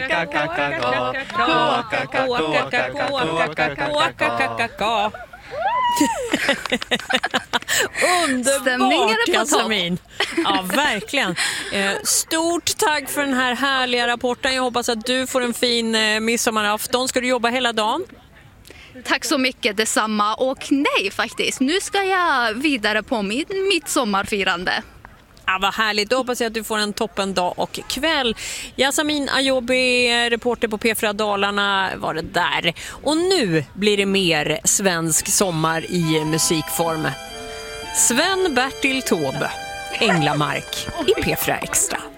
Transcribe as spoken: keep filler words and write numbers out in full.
Underbart, Jasmin. Ja, verkligen. Stort tack för den här härliga rapporten. Jag hoppas att du får en fin midsommarafton. Ska du jobba hela dagen? Tack så mycket, detsamma. Och nej faktiskt, nu ska jag vidare på mitt midsommarfirande. Ja, vad härligt. Då hoppas jag att du får en toppen dag och kväll. Jasmin Ayobi, reporter på P fyra Dalarna, var det där. Och nu blir det mer svensk sommar i musikform. Sven Bertil Taube, Änglamark i P fyra Extra.